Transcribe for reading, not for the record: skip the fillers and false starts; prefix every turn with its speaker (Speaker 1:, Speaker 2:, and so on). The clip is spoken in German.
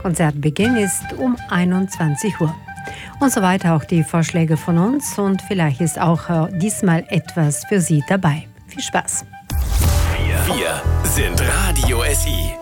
Speaker 1: Konzertbeginn ist um 21 Uhr. Und so weiter auch die Vorschläge von uns und vielleicht ist auch diesmal etwas für Sie dabei. Viel Spaß!
Speaker 2: Wir sind Radio SI.